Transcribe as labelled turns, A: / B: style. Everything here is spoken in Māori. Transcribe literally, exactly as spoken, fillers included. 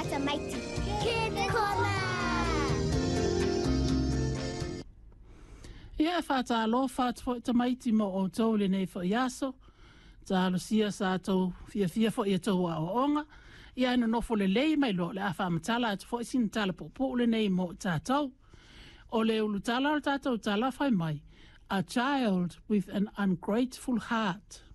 A: whaatamaiti. Kid Corner!
B: Ia e whata alo whata fo tamaiti mo o tau le nei fo iaso. Ta alo sia sa tau fia fia fo ia tau a o onga. Ia ino nofo le lei mai lo le a whamatala atu fo isin tala po po le nei mo ta tau. O le ulu tala o ta tau tala whai mai. A child with an ungrateful heart.